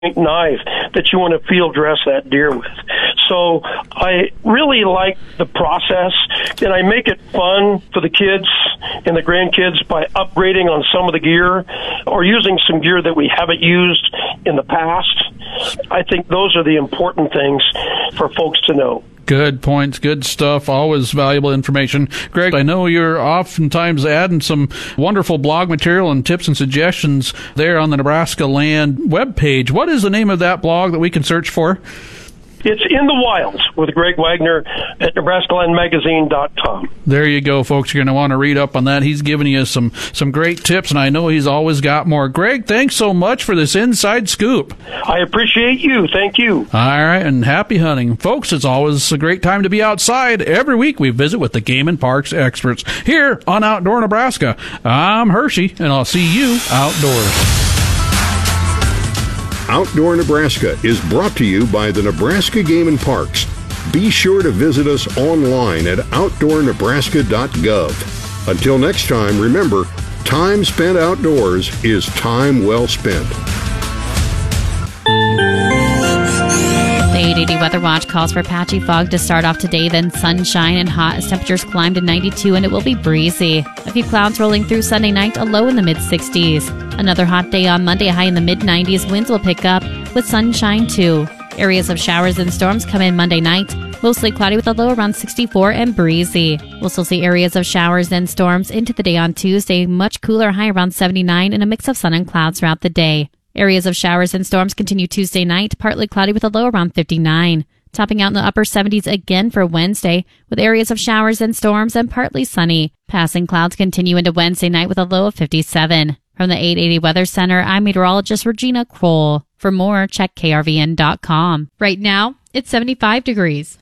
knife that you want to field dress that deer with. So I really like the process, and I make it fun for the kids and the grandkids by upgrading on some of the gear or using some gear that we haven't used in the past. I think those are the important things for folks to know. Good points, good stuff, always valuable information. Greg, I know you're oftentimes adding some wonderful blog material and tips and suggestions there on the Nebraska Land webpage. What is the name of that blog that we can search for? It's In the Wilds with Greg Wagner at NebraskaLandMagazine.com. There you go, folks. You're going to want to read up on that. He's giving you some great tips, and I know he's always got more. Greg, thanks so much for this inside scoop. I appreciate you. Thank you. All right, and happy hunting. Folks, it's always a great time to be outside. Every week we visit with the Game and Parks experts here on Outdoor Nebraska. I'm Hershey, and I'll see you outdoors. Outdoor Nebraska is brought to you by the Nebraska Game and Parks. Be sure to visit us online at outdoornebraska.gov. Until next time, remember, time spent outdoors is time well spent. The 880 Weather Watch calls for patchy fog to start off today, then sunshine and hot as temperatures climb to 92, and it will be breezy. A few clouds rolling through Sunday night, a low in the mid-60s. Another hot day on Monday, a high in the mid-90s. Winds will pick up with sunshine too. Areas of showers and storms come in Monday night. Mostly cloudy with a low around 64 and breezy. We'll still see areas of showers and storms into the day on Tuesday. Much cooler, high around 79, and a mix of sun and clouds throughout the day. Areas of showers and storms continue Tuesday night, partly cloudy with a low around 59. Topping out in the upper 70s again for Wednesday, with areas of showers and storms and partly sunny. Passing clouds continue into Wednesday night with a low of 57. From the 880 Weather Center, I'm meteorologist Regina Kroll. For more, check krvn.com. Right now, it's 75 degrees.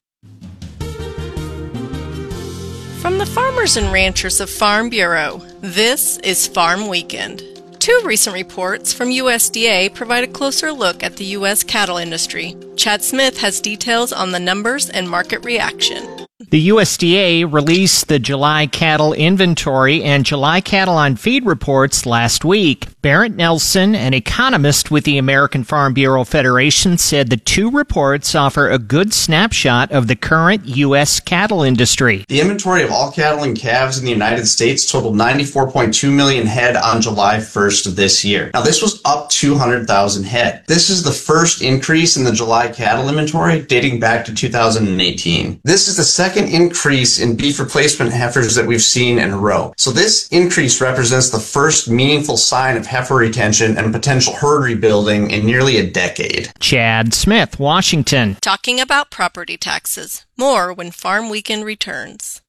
From the farmers and ranchers of Farm Bureau, this is Farm Weekend. Two recent reports from USDA provide a closer look at the U.S. cattle industry. Chad Smith has details on the numbers and market reaction. The USDA released the July cattle inventory and July cattle on feed reports last week. Barrett Nelson, an economist with the American Farm Bureau Federation, said the two reports offer a good snapshot of the current U.S. cattle industry. The inventory of all cattle and calves in the United States totaled 94.2 million head on July 1st of this year. Now, this was up 200,000 head. This is the first increase in the July cattle inventory dating back to 2018. This is the second increase in beef replacement heifers that we've seen in a row. So this increase represents the first meaningful sign of heifer retention and potential herd rebuilding in nearly a decade. Chad Smith, Washington. Talking about property taxes. More when Farm Weekend returns.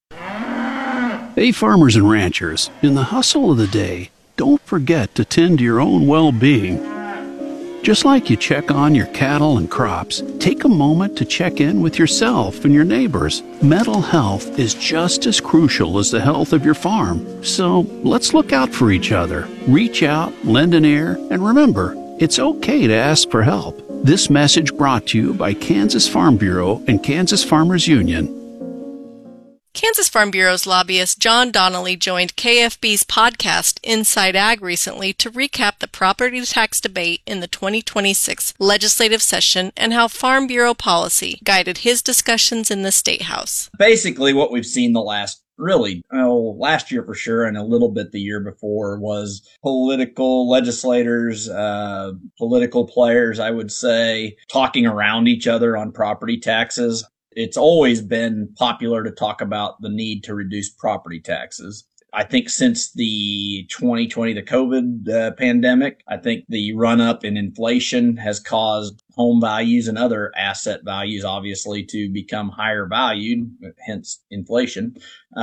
Hey, farmers and ranchers, in the hustle of the day, don't forget to tend to your own well-being. Just like you check on your cattle and crops, take a moment to check in with yourself and your neighbors. Mental health is just as crucial as the health of your farm. So let's look out for each other. Reach out, lend an ear, and remember, it's okay to ask for help. This message brought to you by Kansas Farm Bureau and Kansas Farmers Union. Kansas Farm Bureau's lobbyist John Donnelly joined KFB's podcast Inside Ag recently to recap the property tax debate in the 2026 legislative session and how Farm Bureau policy guided his discussions in the State House. Basically, what we've seen the last year for sure, and a little bit the year before, was political legislators, political players, I would say, talking around each other on property taxes. It's always been popular to talk about the need to reduce property taxes. I think since the 2020, the COVID pandemic, I think the run up in inflation has caused home values and other asset values, obviously, to become higher valued, hence inflation.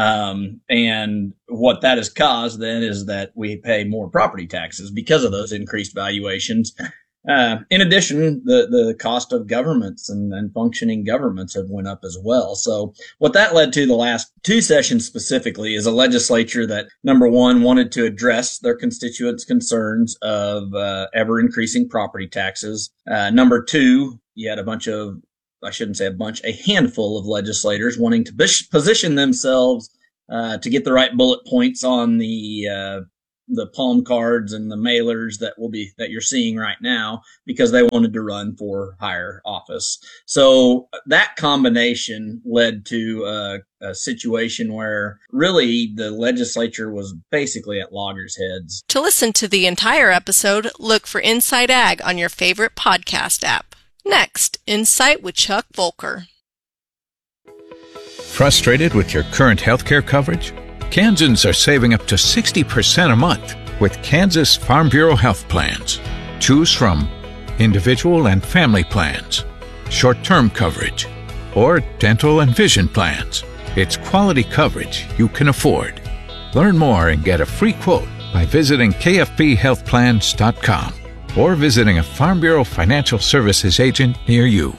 And what that has caused then is that we pay more property taxes because of those increased valuations. In addition, the cost of governments and functioning governments have went up as well. So what that led to the last two sessions specifically is a legislature that, number one, wanted to address their constituents' concerns of ever increasing property taxes. Number two, you had a handful of legislators wanting to position themselves to get the right bullet points on the the palm cards and the mailers that you're seeing right now because they wanted to run for higher office. So that combination led to a situation where really the legislature was basically at loggerheads. To listen to the entire episode, look for Inside Ag on your favorite podcast app. Next, Insight with Chuck Volker. Frustrated with your current healthcare coverage? Kansans are saving up to 60% a month with Kansas Farm Bureau Health Plans. Choose from individual and family plans, short-term coverage, or dental and vision plans. It's quality coverage you can afford. Learn more and get a free quote by visiting kfbhealthplans.com or visiting a Farm Bureau Financial Services agent near you.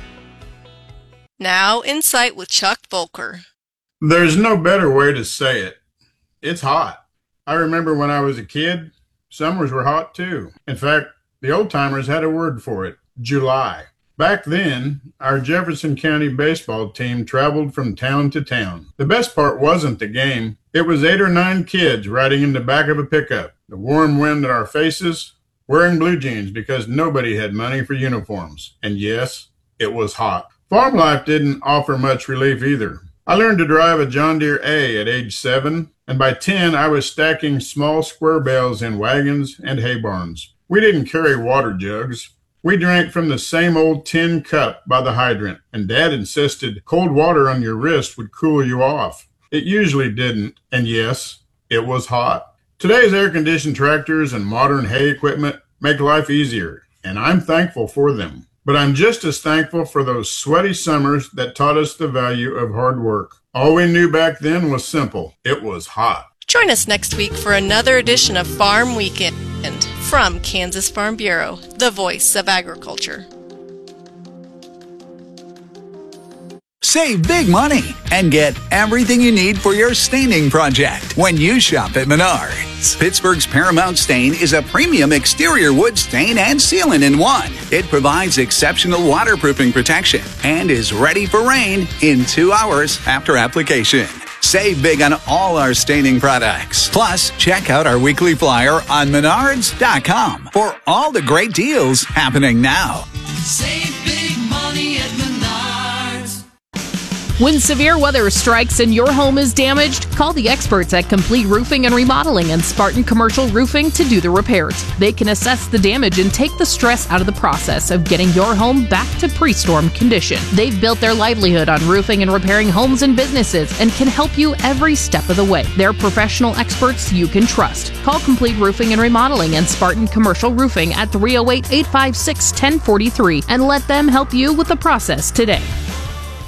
Now, Insight with Chuck Volker. There's no better way to say it. It's hot. I remember when I was a kid, summers were hot too. In fact, the old-timers had a word for it, July. Back then, our Jefferson County baseball team traveled from town to town. The best part wasn't the game. It was 8 or 9 kids riding in the back of a pickup, the warm wind in our faces, wearing blue jeans because nobody had money for uniforms. And yes, it was hot. Farm life didn't offer much relief either. I learned to drive a John Deere A at age 7, and by 10 I was stacking small square bales in wagons and hay barns. We didn't carry water jugs. We drank from the same old tin cup by the hydrant, and Dad insisted cold water on your wrist would cool you off. It usually didn't, and yes, it was hot. Today's air-conditioned tractors and modern hay equipment make life easier, and I'm thankful for them. But I'm just as thankful for those sweaty summers that taught us the value of hard work. All we knew back then was simple. It was hot. Join us next week for another edition of Farm Weekend from Kansas Farm Bureau, the voice of agriculture. Save big money and get everything you need for your staining project when you shop at Menards. Pittsburgh's Paramount Stain is a premium exterior wood stain and sealant in one. It provides exceptional waterproofing protection and is ready for rain in 2 hours after application. Save big on all our staining products. Plus, check out our weekly flyer on Menards.com for all the great deals happening now. Save big money at Menards. When severe weather strikes and your home is damaged, call the experts at Complete Roofing and Remodeling and Spartan Commercial Roofing to do the repairs. They can assess the damage and take the stress out of the process of getting your home back to pre-storm condition. They've built their livelihood on roofing and repairing homes and businesses and can help you every step of the way. They're professional experts you can trust. Call Complete Roofing and Remodeling and Spartan Commercial Roofing at 308-856-1043 and let them help you with the process today.